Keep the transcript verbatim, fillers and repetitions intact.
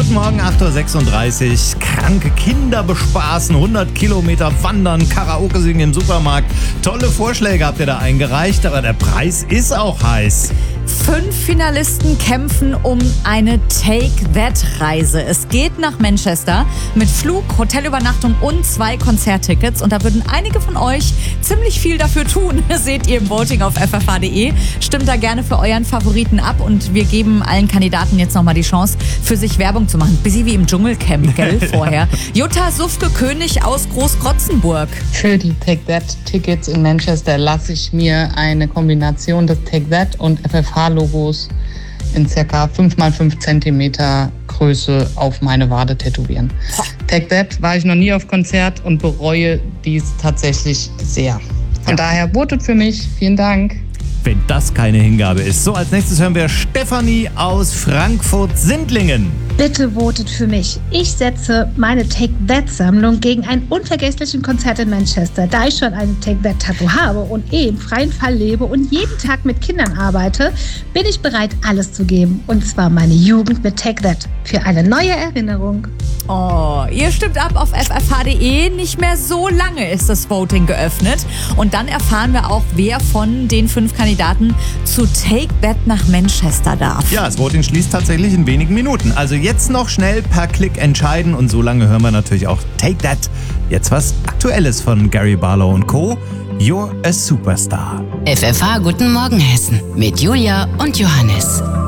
Guten Morgen, acht Uhr sechsunddreißig. Kranke Kinder bespaßen, hundert Kilometer wandern, Karaoke singen im Supermarkt. Tolle Vorschläge habt ihr da eingereicht, aber der Preis ist auch heiß. Fünf Finalisten kämpfen um eine Take-That-Reise. Es geht nach Manchester mit Flug, Hotelübernachtung und zwei Konzerttickets. Und da würden einige von euch ziemlich viel dafür tun. Seht ihr im Voting auf f f h punkt d e. Stimmt da gerne für euren Favoriten ab. Und wir geben allen Kandidaten jetzt nochmal die Chance, für sich Werbung zu machen. Bisschen wie im Dschungelcamp, gell, vorher. Jutta Sufke-König aus Großkrotzenburg. Für die Take-That-Tickets in Manchester lasse ich mir eine Kombination des Take-That und F F H-Logos in circa fünf mal fünf Zentimeter Größe auf meine Wade tätowieren. Take-That war ich noch nie auf Konzert und bereue dies tatsächlich sehr. Von ja. daher votet für mich. Vielen Dank. Wenn das keine Hingabe ist. So, als nächstes hören wir Stefanie aus Frankfurt-Sindlingen. Bitte votet für mich. Ich setze meine Take-That-Sammlung gegen ein unvergesslichen Konzert in Manchester. Da ich schon ein Take-That-Tattoo habe und eh im freien Fall lebe und jeden Tag mit Kindern arbeite, bin ich bereit, alles zu geben. Und zwar meine Jugend mit Take-That. Für eine neue Erinnerung. Oh, ihr stimmt ab auf f f h punkt d e. Nicht mehr so lange ist das Voting geöffnet. Und dann erfahren wir auch, wer von den fünf Kandidaten zu Take That nach Manchester darf. Ja, das Voting schließt tatsächlich in wenigen Minuten. Also jetzt noch schnell per Klick entscheiden. Und so lange hören wir natürlich auch Take That. Jetzt was Aktuelles von Gary Barlow und Co. You're a Superstar. F F H Guten Morgen Hessen mit Julia und Johannes.